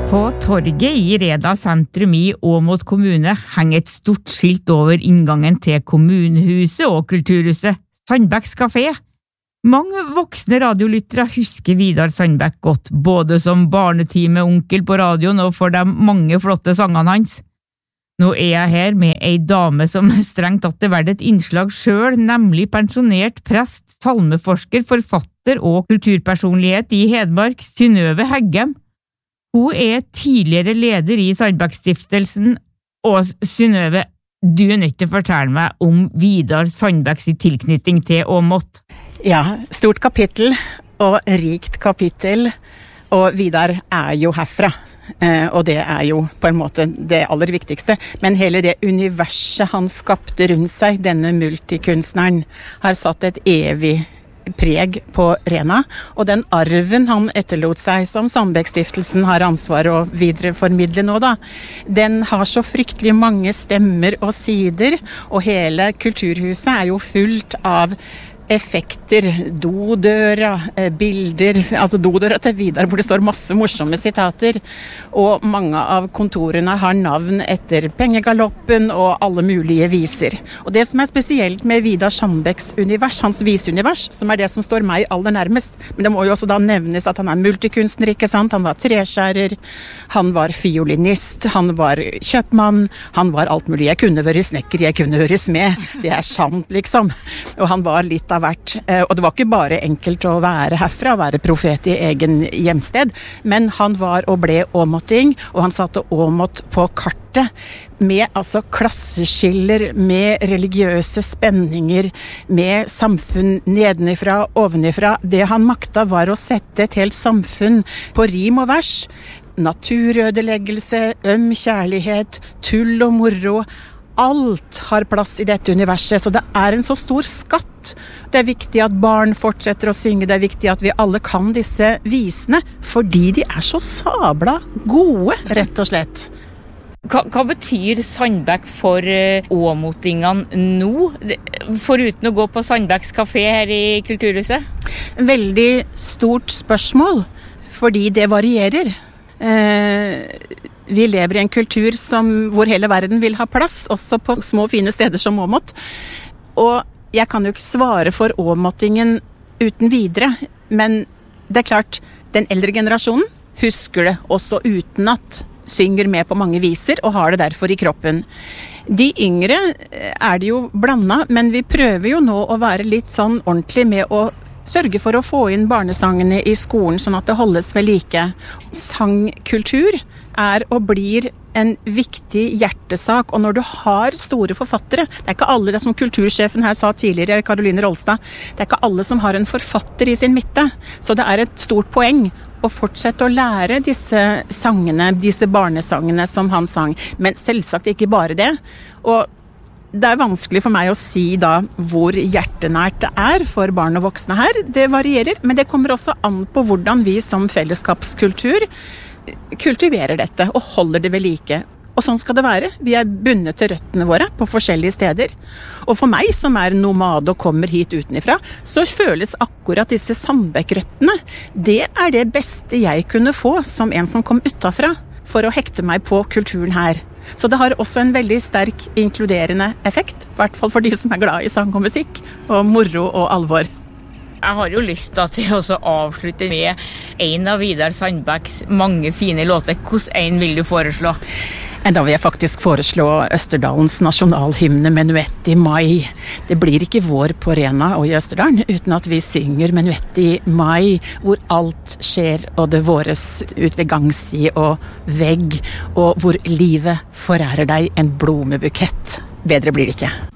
På torget i Reda sentrum i Åmot kommune henger et stort skilt over inngangen til kommunehuset og kulturhuset, Sandbæks Café. Mange voksne radiolyttere husker Vidar Sandbæk godt, både som barnetime-onkel på radioen og for de mange flotte sangene hans. Nå jeg her med ei dame som strengt tatt det vært et innslag selv, nemlig pensjonert prest, salmeforsker, forfatter og kulturpersonlighet i Hedmark, Synnøve Heggem. Hun tidligere leder i Sandbæk-stiftelsen, og Synnøve, du nødt til å fortelle meg om Vidar Sandbæks tilknytning til Åmot. Ja, stort kapittel, og rikt kapittel, og Vidar jo herfra. Og det jo på en måte det aller viktigste, men hele det universet han skapte rundt seg, denne multikunstneren, har satt et evig preg på Rena, og den arven han etterlot seg som Sandbæk-stiftelsen har ansvar å videreformidle nå da, den har så fryktelig mange stemmer og sider, og hele kulturhuset jo fullt av effekter, dodøra, bilder, altså dodøra til Vidar hvor det står masse morsomme sitater, og mange av kontorene har navn etter Pengegaloppen og alle mulige viser. Og det som spesielt med Vidar Sandbæks univers, hans viseunivers, som det som står meg aller nærmest, men det må jo også da nevnes at han multikunstner, ikke sant? Han var treskjærer, han var fiolinist, han var kjøpmann, han var alt mulig. Jeg kunne være snekker, jeg kunne være smed. Det sant, liksom. Og han var litt av hvert. Og det var ikke bare enkelt å være herfra, å være profet i egen hjemsted, men han var og ble åmoting, og han satte Åmot på kartet med altså klasseskiller, med religiøse spenninger, med samfunn nedenifra, ovenifra. Det han makta var å sette et helt samfunn på rim og vers. Naturødeleggelse, kjærlighet, tull og moro. Alt har plass i dette universet, så det en så stor skatt. Det viktig at barn fortsetter å synge, det viktig at vi alle kan disse visene, fordi de så sabla gode, rett og slett. Hva betyr Sandbæk for åmotingene nå, foruten å gå på Sandbæks Café her i Kulturhuset? Veldig stort spørsmål, fordi det varierer. Vi lever i en kultur hvor hele verden vil ha plass, også på små fine steder som Åmot. Og jeg kan jo ikke svare for åmotingen uten videre, men det klart, den eldre generasjonen husker det også uten at synger med på mange viser og har det derfor i kroppen. De yngre det jo blandet, men vi prøver jo nå å være litt sånn ordentlig med å sørge for å få inn barnesangene i skolen, sånn at det holdes ved like. Sangkultur og blir en viktig hjertesak, og når du har store forfattere, det ikke alle, det som kultursjefen her sa tidligere, Caroline Rolstad, det ikke alle som har en forfatter i sin midte, så det et stort poeng å fortsette å lære disse sangene, disse barnesangene som han sang, men selvsagt ikke bare det, og det vanskelig for meg å si da hvor hjertenært det for barn og voksne her. Det varierer, men det kommer også an på hvordan vi som fellesskapskultur kultiverer dette og holder det ved like. Og sånn skal det være. Vi bundet til røttene våre på forskjellige steder. Og for meg som nomad og kommer hit utenifra, så føles akkurat disse Sandbæk-røttene. Det det beste jeg kunne få som en som kom utenfra for å hekte meg på kulturen her. Så det har også en veldig sterk inkluderende effekt, I hvert fall for de som glad I sang og musikk, og moro og alvor. Jeg har jo lyst til å avslutte med en av Vidar Sandbæks mange fine låter. Hvordan en vil du foreslå? Da vil jeg faktisk foreslå Østerdalens nasjonalhymne Menuett I mai. Det blir ikke vår på Rena og I Østerdalen uten at vi synger Menuett I mai, hvor alt skjer og det våres ut ved gangsi og vegg, og hvor livet forærer deg en blomebukett. Bedre blir det ikke.